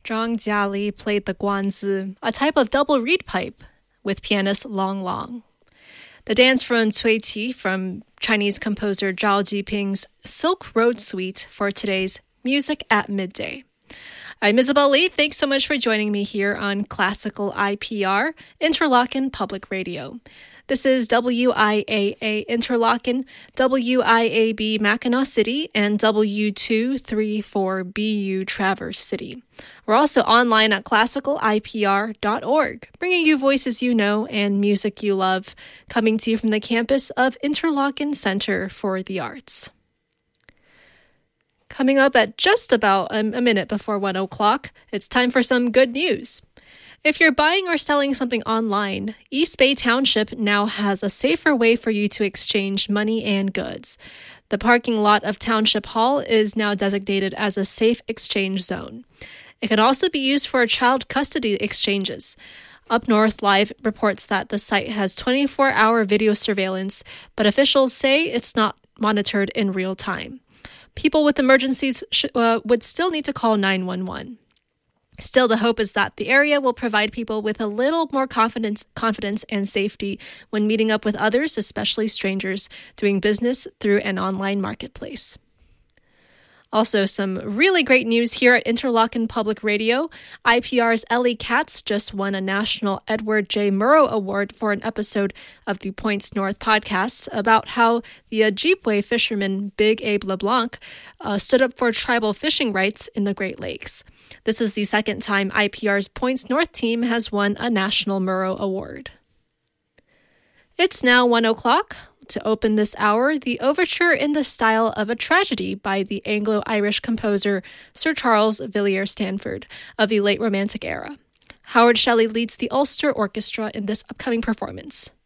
Zhang Jiali played the guanzi, a type of double reed pipe, with pianist Long Long. The dance from Cui Qi from Chinese composer Zhao Jiping's Silk Road Suite for today's Music at Midday. I'm Isabel Lee. Thanks so much for joining me here on Classical IPR, Interlochen Public Radio. This is WIAA Interlochen, WIAB Mackinac City, and W234BU Traverse City. We're also online at classicalipr.org, bringing you voices you know and music you love, coming to you from the campus of Interlochen Center for the Arts. Coming up at just about a minute before 1 o'clock, it's time for some good news. If you're buying or selling something online, East Bay Township now has a safer way for you to exchange money and goods. The parking lot of Township Hall is now designated as a safe exchange zone. It can also be used for child custody exchanges. Up North Live reports that the site has 24-hour video surveillance, but officials say it's not monitored in real time. People with emergencies would still need to call 911. Still, the hope is that the area will provide people with a little more confidence and safety when meeting up with others, especially strangers, doing business through an online marketplace. Also, some really great news here at Interlochen Public Radio. IPR's Ellie Katz just won a National Edward J. Murrow Award for an episode of the Points North podcast about how the Ojibwe fisherman Big Abe LeBlanc stood up for tribal fishing rights in the Great Lakes. This is the second time IPR's Points North team has won a National Murrow Award. It's now 1 o'clock. To open this hour, the overture in the style of a tragedy by the Anglo-Irish composer Sir Charles Villiers Stanford of the late Romantic era. Howard Shelley leads the Ulster Orchestra in this upcoming performance.